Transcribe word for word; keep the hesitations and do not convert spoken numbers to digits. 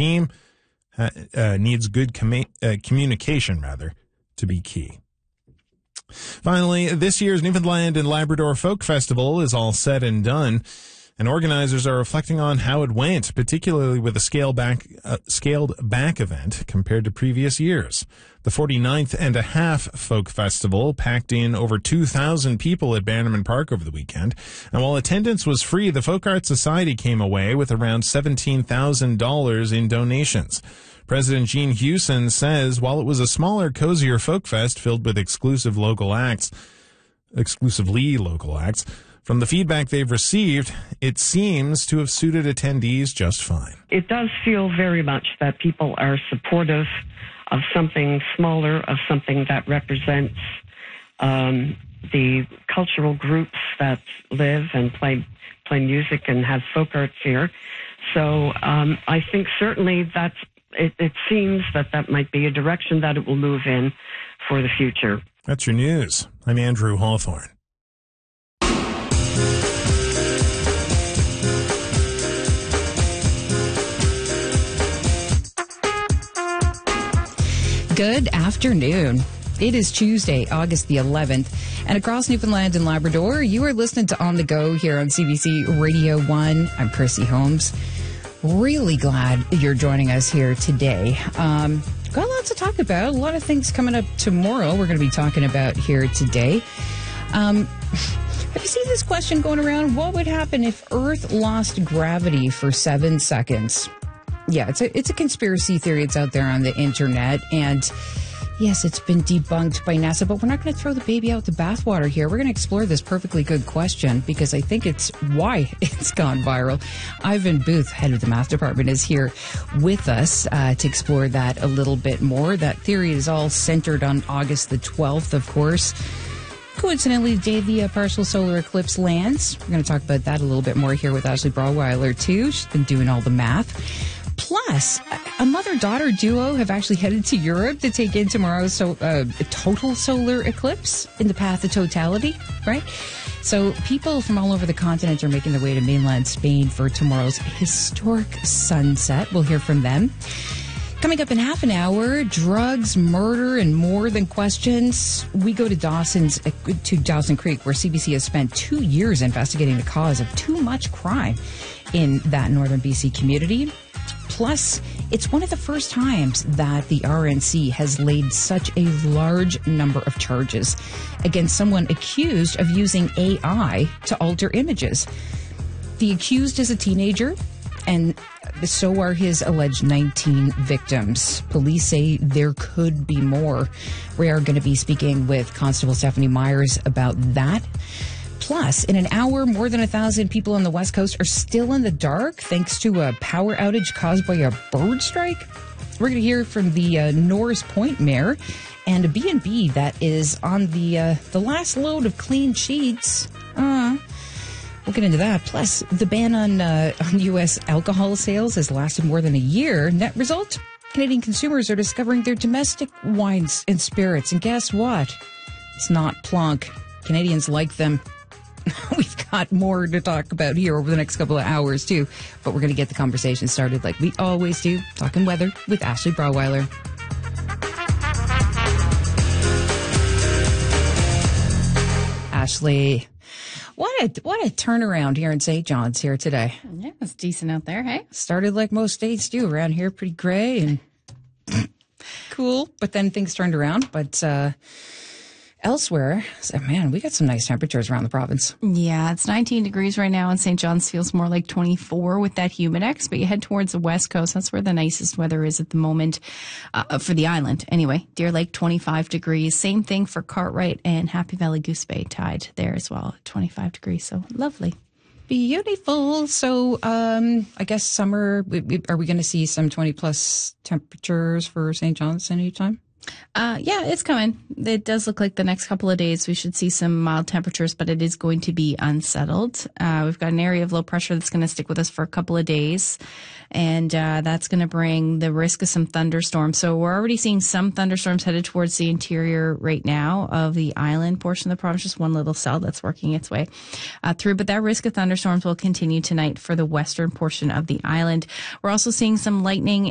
team uh, uh, needs good com- uh, communication, rather, to be key. Finally, this year's Newfoundland and Labrador Folk Festival is all said and done, and organizers are reflecting on how it went, particularly with a scale back, uh, scaled back event compared to previous years. The forty-ninth and a half Folk Festival packed in over two thousand people at Bannerman Park over the weekend, and while attendance was free, the Folk Art Society came away with around seventeen thousand dollars in donations. President Gene Hewson says while it was a smaller, cozier folk fest filled with exclusive local acts, exclusively local acts, from the feedback they've received, it seems to have suited attendees just fine. It does feel very much that people are supportive of something smaller, of something that represents um, the cultural groups that live and play play music and have folk arts here. So um, I think certainly that's It, it seems that that might be a direction that it will move in for the future. That's your news. I'm Andrew Hawthorne. Good afternoon. It is Tuesday, August the eleventh, and across Newfoundland and Labrador, you are listening to On the Go here on C B C Radio one. I'm Chrissy Holmes. Really glad you're joining us here today. Um, got lots to talk about. A lot of things coming up tomorrow we're going to be talking about here today. Um, have you seen this question going around? What would happen if Earth lost gravity for seven seconds? Yeah, it's a, it's a conspiracy theory. It's out there on the internet. And yes, it's been debunked by NASA, but we're not going to throw the baby out with the bathwater here. We're going to explore this perfectly good question because I think it's why it's gone viral. Ivan Booth, head of the math department, is here with us uh, to explore that a little bit more. That theory is all centered on August the twelfth, of course. Coincidentally, the day the uh, partial solar eclipse lands. We're going to talk about that a little bit more here with Ashley Brauweiler, too. She's been doing all the math. Plus, a mother-daughter duo have actually headed to Europe to take in tomorrow's so, uh, total solar eclipse in the path of totality, right? So people from all over the continent are making their way to mainland Spain for tomorrow's historic sunset. We'll hear from them. Coming up in half an hour, drugs, murder, and more than questions. We go to Dawson's to Dawson Creek, where C B C has spent two years investigating the cause of too much crime in that northern B C community. Plus, it's one of the first times that the R N C has laid such a large number of charges against someone accused of using A I to alter images. The accused is a teenager, and so are his alleged nineteen victims. Police say there could be more. We are going to be speaking with Constable Stephanie Myers about that. Plus, in an hour, more than a thousand people on the West Coast are still in the dark thanks to a power outage caused by a bird strike. We're going to hear from the uh, Norris Point mayor and a B and B that is on the uh, the last load of clean sheets. Uh, we'll get into that. Plus, the ban on, uh, on U S alcohol sales has lasted more than a year. Net result, Canadian consumers are discovering their domestic wines and spirits. And guess what? It's not plonk. Canadians like them. We've got more to talk about here over the next couple of hours, too. But we're going to get the conversation started like we always do, talking weather with Ashley Brauweiler. Ashley, what a what a turnaround here in Saint John's here today. Yeah, it's decent out there, hey? Started like most states do around here, pretty gray and cool. But then things turned around. But uh elsewhere, so man, we got some nice temperatures around the province. Yeah, it's nineteen degrees right now, and Saint John's feels more like twenty-four with that Humidex. But you head towards the west coast, that's where the nicest weather is at the moment uh, for the island. Anyway, Deer Lake, twenty-five degrees. Same thing for Cartwright and Happy Valley Goose Bay, tied there as well, twenty-five degrees. So lovely. Beautiful. So um, I guess summer, are we going to see some twenty plus temperatures for Saint John's anytime? Uh, yeah, it's coming. It does look like the next couple of days we should see some mild temperatures, but it is going to be unsettled. Uh, we've got an area of low pressure that's going to stick with us for a couple of days, and uh, that's going to bring the risk of some thunderstorms. So we're already seeing some thunderstorms headed towards the interior right now of the island portion of the province, just one little cell that's working its way uh, through. But that risk of thunderstorms will continue tonight for the western portion of the island. We're also seeing some lightning